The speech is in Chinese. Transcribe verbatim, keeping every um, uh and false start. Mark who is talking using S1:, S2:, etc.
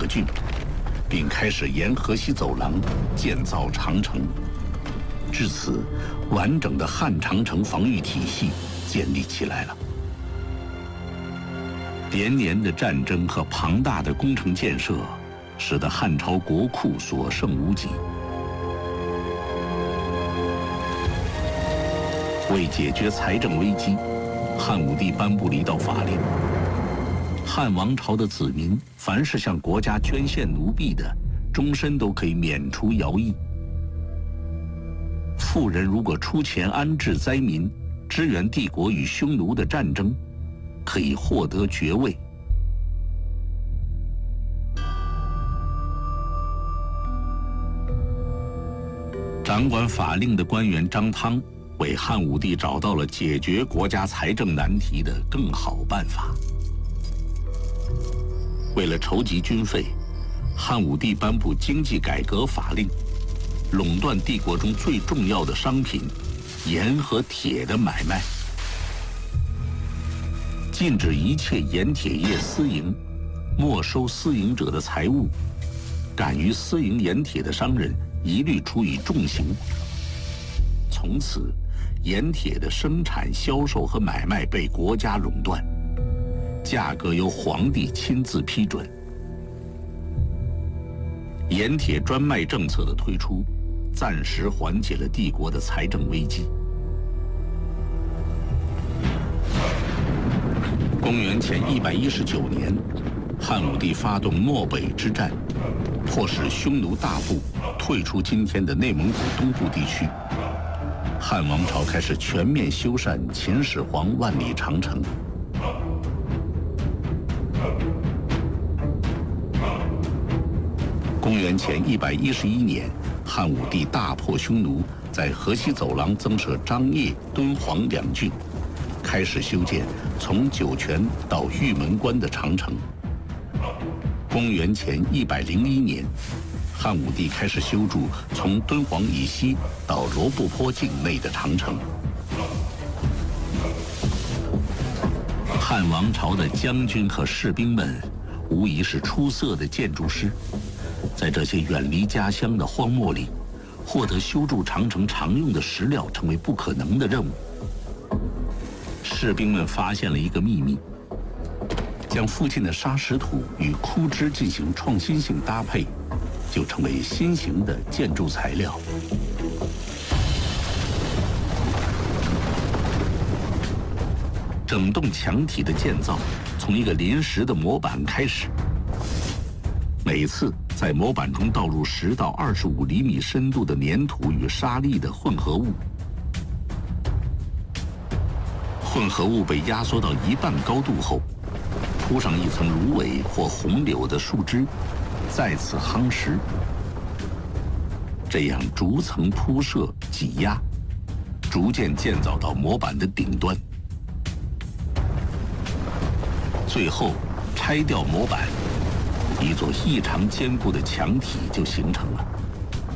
S1: 郡，并开始沿河西走廊建造长城。至此，完整的汉长城防御体系建立起来了。连年的战争和庞大的工程建设，使得汉朝国库所剩无几。为解决财政危机，汉武帝颁布了一道法令：汉王朝的子民，凡是向国家捐献奴婢的，终身都可以免除徭役。富人如果出钱安置灾民，支援帝国与匈奴的战争，可以获得爵位。掌管法令的官员张汤为汉武帝找到了解决国家财政难题的更好办法。为了筹集军费，汉武帝颁布经济改革法令，垄断帝国中最重要的商品盐和铁的买卖，禁止一切盐铁业私营，没收私营者的财物，敢于私营盐铁的商人一律处以重刑。从此，盐铁的生产、销售和买卖被国家垄断，价格由皇帝亲自批准。盐铁专卖政策的推出，暂时缓解了帝国的财政危机。公元前一百一十九年，汉武帝发动漠北之战，迫使匈奴大部退出今天的内蒙古东部地区。汉王朝开始全面修缮秦始皇万里长城。公元前一百一十一年，汉武帝大破匈奴，在河西走廊增设张掖、敦煌两郡，开始修建从酒泉到玉门关的长城。公元前一百零一年，汉武帝开始修筑从敦煌以西到罗布泊境内的长城。汉王朝的将军和士兵们无疑是出色的建筑师，在这些远离家乡的荒漠里，获得修筑长城常用的石料成为不可能的任务。士兵们发现了一个秘密：将附近的沙石土与枯枝进行创新性搭配，就成为新型的建筑材料。整栋墙体的建造从一个临时的模板开始，每次在模板中倒入十到二十五厘米深度的粘土与沙粒的混合物。混合物被压缩到一半高度后，铺上一层芦苇或红柳的树枝，再次夯实，这样逐层铺设挤压，逐渐建造到模板的顶端。最后拆掉模板，一座异常坚固的墙体就形成了。